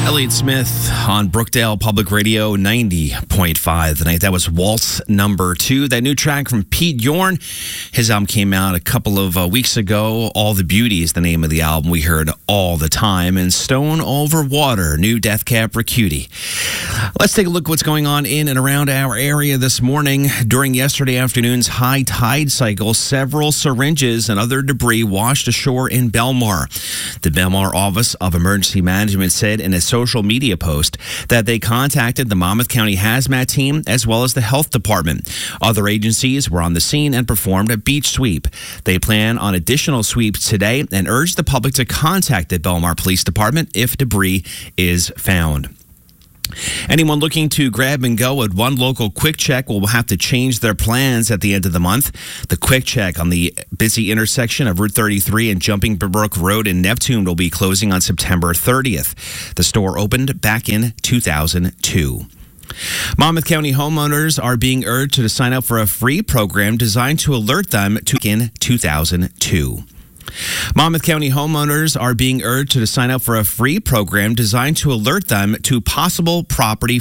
Elliott Smith on Brookdale Public Radio 90.5 tonight. That was Waltz Number 2, that new track from Pete Yorn. His album came out a couple of weeks ago. All the Beauty is the name of the album we heard all the time. And Stone Over Water, new Death Cab for Cutie. Let's take a look at what's going on in and around our area this morning. During yesterday afternoon's high tide cycle, several syringes and other debris washed ashore in Belmar. The Belmar Office of Emergency Management said in a social media post that they contacted the Monmouth County Hazmat Team as well as the Health Department. Other agencies were on the scene and performed a beach sweep. They plan on additional sweeps today and urge the public to contact the Belmar Police Department if debris is found. Anyone looking to grab and go at one local Quick Check will have to change their plans at the end of the month. The Quick Check on the busy intersection of Route 33 and Jumping Brook Road in Neptune will be closing on September 30th. The store opened back in 2002. Monmouth County homeowners are being urged to sign up for a free program designed to alert them to in 2002. Monmouth County homeowners are being urged to sign up for a free program designed to alert them to possible property